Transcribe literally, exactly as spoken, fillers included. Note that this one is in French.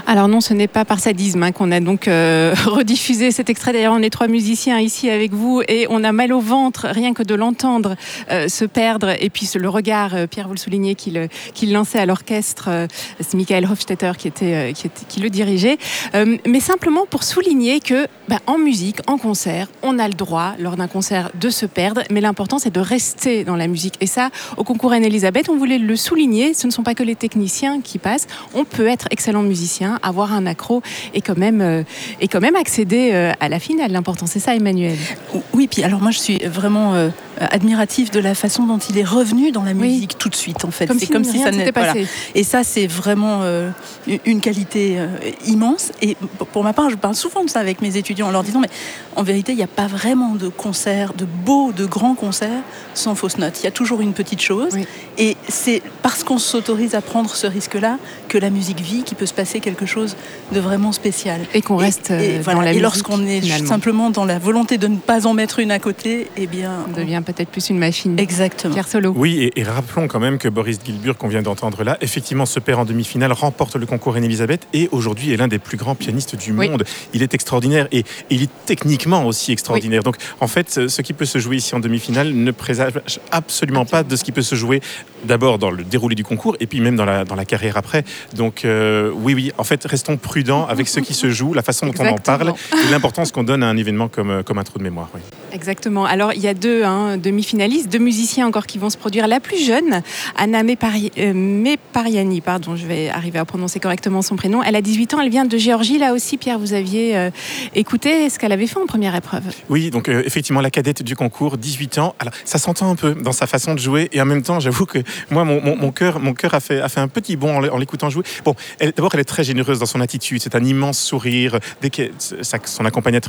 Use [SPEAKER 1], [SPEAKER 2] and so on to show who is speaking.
[SPEAKER 1] Alors non, ce n'est pas par sadisme hein, qu'on a donc euh, rediffusé cet extrait. D'ailleurs, on est trois musiciens ici avec vous et on a mal au ventre rien que de l'entendre euh, se perdre. Et puis le regard, euh, Pierre, vous le soulignez, qu'il, qu'il lançait à l'orchestre, euh, c'est Michael Hofstetter qui, était, euh, qui, était, qui le dirigeait. Euh, mais simplement pour souligner que bah, en musique, en concert, on a le droit, lors d'un concert, de se perdre. Mais l'important, c'est de rester dans la musique. Et ça, au concours Anne-Elisabeth, on voulait le souligner. Ce ne sont pas que les techniciens qui passent. On peut être excellent musicien, avoir un accro et quand même, euh, et quand même accéder euh, à la finale. L'important, c'est ça, Emmanuel.
[SPEAKER 2] Oui, puis alors moi, je suis vraiment euh, admirative de la façon dont il est revenu dans la musique oui. tout de suite, en fait.
[SPEAKER 1] Comme
[SPEAKER 2] c'est
[SPEAKER 1] si
[SPEAKER 2] comme
[SPEAKER 1] rien
[SPEAKER 2] si ça
[SPEAKER 1] n'était passé.
[SPEAKER 2] Voilà. Et ça, c'est vraiment euh, une qualité euh, immense. Et pour ma part, je parle souvent de ça avec mes étudiants en leur disant, mais en vérité, il n'y a pas vraiment de concerts, de beaux, de grands concerts sans fausses notes. Il y a toujours une petite chose. Oui. Et c'est parce qu'on s'autorise à prendre ce risque-là que la musique vit, qu'il peut se passer quelque chose de vraiment spécial.
[SPEAKER 1] Et qu'on reste et, et,
[SPEAKER 2] dans
[SPEAKER 1] voilà,
[SPEAKER 2] la
[SPEAKER 1] musique.
[SPEAKER 2] Et lorsqu'on est finalement. simplement dans la volonté de ne pas en mettre une à côté, eh bien...
[SPEAKER 1] On devient peut-être plus une machine.
[SPEAKER 2] Exactement.
[SPEAKER 1] Pierre Solo.
[SPEAKER 3] Oui, et, et rappelons quand même que Boris Gilbert, qu'on vient d'entendre là, effectivement se perd en demi-finale, remporte le concours Anne-Elisabeth et aujourd'hui est l'un des plus grands pianistes du oui. monde. Il est extraordinaire et, et il est techniquement aussi extraordinaire. Oui. Donc en fait, ce qui peut se jouer ici en demi-finale ne présage absolument pas de ce qui peut se jouer d'abord dans le déroulé du concours et puis même dans la, dans la carrière après. Donc euh, oui, oui, en fait, restons prudents avec ce qui se joue, la façon dont Exactement. on en parle et l'importance qu'on donne à un événement comme, comme un trou de mémoire. Oui.
[SPEAKER 1] Exactement. Alors, il y a deux hein, demi-finalistes, deux musiciens encore qui vont se produire. La plus jeune, Anna Mepari, euh, Mepariani, pardon, je vais arriver à prononcer correctement son prénom. Elle a dix-huit ans, elle vient de Géorgie. Là aussi, Pierre, vous aviez euh, écouté ce qu'elle avait fait en première épreuve.
[SPEAKER 3] Oui, donc euh, effectivement, la cadette du concours, dix-huit ans. Alors, ça s'entend un peu dans sa façon de jouer et en même temps, j'avoue que moi, mon, mon, mon cœur, mon cœur a, fait, a fait un petit bond en l'écoutant jouer. Bon, elle, d'abord, elle est très généreuse dans son attitude. C'est un immense sourire. Dès que sa, son accompagnatrice